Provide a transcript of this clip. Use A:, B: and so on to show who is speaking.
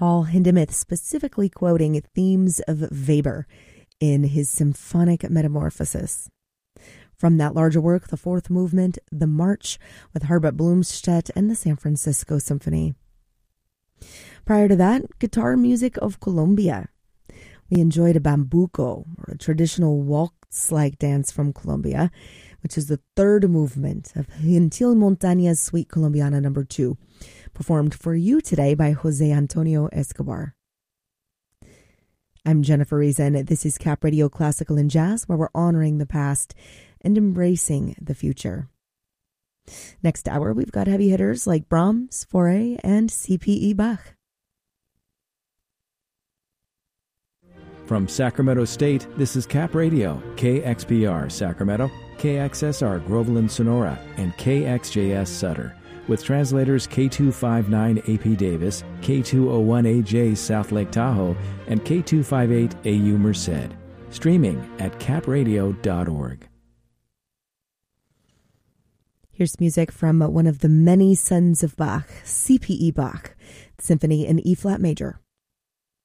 A: Paul Hindemith specifically quoting themes of Weber in his symphonic Metamorphosis. From that larger work, the fourth movement, The March, with Herbert Blomstedt and the San Francisco Symphony. Prior to that, guitar music of Colombia. We enjoyed a bambuco, or a traditional waltz-like dance from Colombia, which is the third movement of Gentil Montaña's Suite Colombiana No. 2, performed for you today by Jose Antonio Escobar. I'm Jennifer Reason. This is Cap Radio Classical and Jazz, where we're honoring the past and embracing the future. Next hour, we've got heavy hitters like Brahms, Fauré, and C.P.E. Bach.
B: From Sacramento State, this is Cap Radio, KXPR Sacramento, KXSR Groveland Sonora, and KXJS Sutter, with translators K259AP Davis, K201AJ South Lake Tahoe, and K258AU Merced. Streaming at capradio.org.
A: Here's music from one of the many sons of Bach, C.P.E. Bach, Symphony in E-flat major.